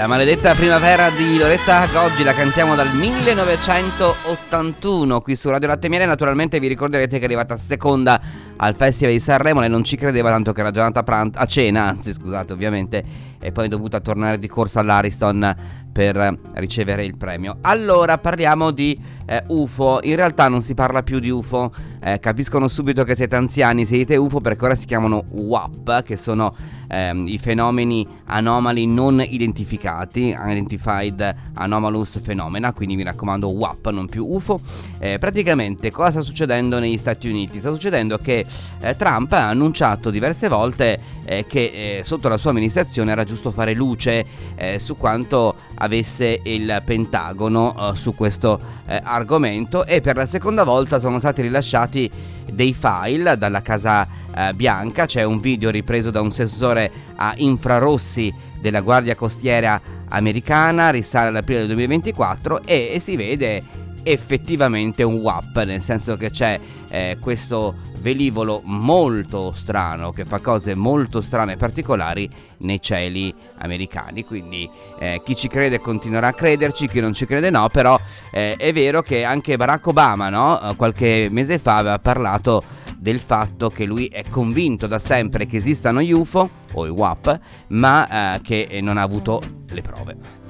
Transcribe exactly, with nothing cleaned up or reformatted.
La maledetta primavera di Loretta Goggi la cantiamo dal millenovecentottantuno qui su Radio Latte e Miele. Naturalmente vi ricorderete che è arrivata seconda al Festival di Sanremo. Lei non ci credeva, tanto che era giornata a, pranzo, a cena, anzi scusate ovviamente, e poi è dovuta tornare di corsa all'Ariston per ricevere il premio. Allora parliamo di eh, U F O. In realtà non si parla più di U F O, eh, capiscono subito che siete anziani se dite U F O, perché ora si chiamano U A P, che sono ehm, i fenomeni anomali non identificati, Unidentified Anomalous Phenomena, quindi mi raccomando U A P, non più U F O. Eh, praticamente cosa sta succedendo negli Stati Uniti? Sta succedendo che eh, Trump ha annunciato diverse volte eh, che eh, sotto la sua amministrazione era giusto fare luce eh, su quanto avesse il Pentagono uh, su questo eh, argomento, e per la seconda volta sono stati rilasciati dei file dalla Casa eh, Bianca. C'è un video ripreso da un sensore a infrarossi della Guardia Costiera americana, risale all'aprile del duemilaventiquattro, e, e si vede effettivamente un W A P, nel senso che c'è eh, questo velivolo molto strano che fa cose molto strane e particolari nei cieli americani. Quindi eh, chi ci crede continuerà a crederci, chi non ci crede no, però eh, è vero che anche Barack Obama, no, qualche mese fa aveva parlato del fatto che lui è convinto da sempre che esistano gli U F O o i W A P, ma eh, che non ha avuto le prove.